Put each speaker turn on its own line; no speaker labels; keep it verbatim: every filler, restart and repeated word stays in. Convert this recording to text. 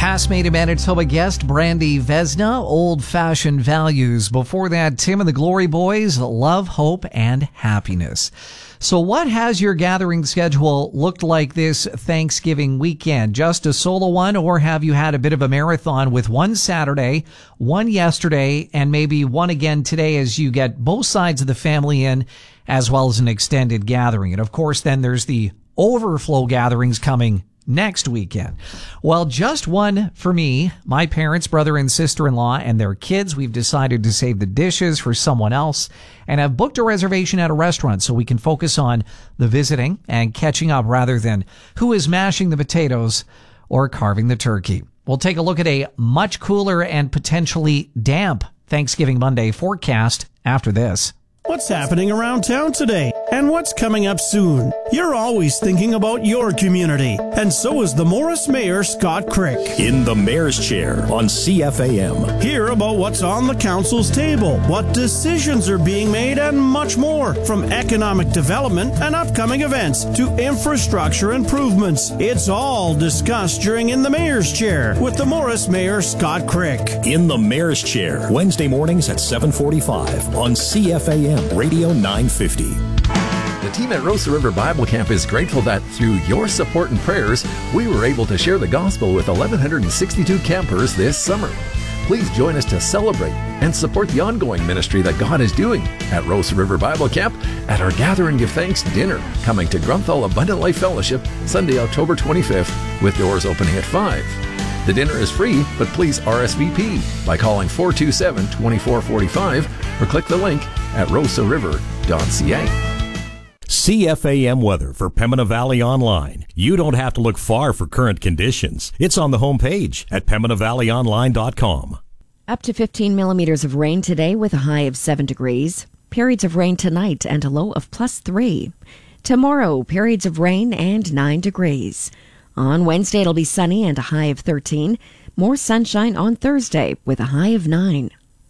Past Made in Manitoba guest Brandy Vesna, Old Fashioned Values. Before that, Tim and the Glory Boys, Love, Hope, and Happiness. So what has your gathering schedule looked like this Thanksgiving weekend? Just a solo one, or have you had a bit of a marathon with one Saturday, one yesterday, and maybe one again today as you get both sides of the family in, as well as an extended gathering? And of course, then there's the overflow gatherings coming next weekend. Well, just one for me, my parents, brother and sister-in-law, and their kids. We've decided to save the dishes for someone else and have booked a reservation at a restaurant so we can focus on the visiting and catching up rather than who is mashing the potatoes or carving the turkey. We'll take a look at a much cooler and potentially damp Thanksgiving Monday forecast after this.
What's happening around town today? And what's coming up soon? You're always thinking about your community. And so is the Morris Mayor, Scott Crick.
In the Mayor's Chair on C F A M.
Hear about what's on the council's table, what decisions are being made, and much more. From economic development and upcoming events to infrastructure improvements. It's all discussed during In the Mayor's Chair with the Morris Mayor, Scott Crick.
In the Mayor's Chair, Wednesday mornings at seven forty-five on C F A M. Radio nine fifty.
The team at Rosa River Bible Camp is grateful that through your support and prayers, we were able to share the gospel with one thousand one hundred sixty-two campers this summer. Please join us to celebrate and support the ongoing ministry that God is doing at Rosa River Bible Camp at our Gather and Give Thanks dinner coming to Grunthal Abundant Life Fellowship Sunday, October twenty-fifth, with doors opening at five. The dinner is free, but please R S V P by calling four two seven, two four four five or click the link at rosa river dot c a.
C F A M weather for Pembina Valley Online. You don't have to look far for current conditions. It's on the homepage at pembina valley online dot com.
Up to fifteen millimeters of rain today with a high of seven degrees. Periods of rain tonight and a low of plus three. Tomorrow, periods of rain and nine degrees. On Wednesday, it'll be sunny and a high of thirteen. More sunshine on Thursday with a high of nine.